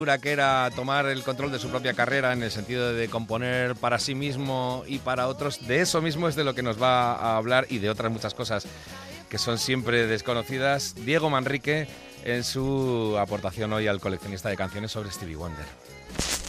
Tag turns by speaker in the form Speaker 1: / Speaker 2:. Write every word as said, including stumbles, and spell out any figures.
Speaker 1: que era tomar el control de su propia carrera en el sentido de componer para sí mismo y para otros. De eso mismo es de lo que nos va a hablar y de otras muchas cosas que son siempre desconocidas Diego Manrique en su aportación hoy al coleccionista de canciones sobre Stevie Wonder.